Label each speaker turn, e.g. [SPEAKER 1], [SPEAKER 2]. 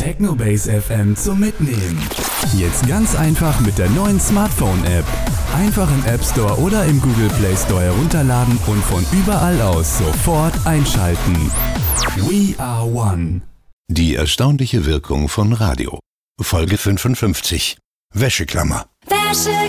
[SPEAKER 1] Technobase FM zum Mitnehmen. Jetzt ganz einfach mit der neuen Smartphone-App. Einfach im App Store oder im Google Play Store herunterladen und von überall aus sofort einschalten. We are one.
[SPEAKER 2] Die erstaunliche Wirkung von Radio. Folge 55. Wäscheklammer.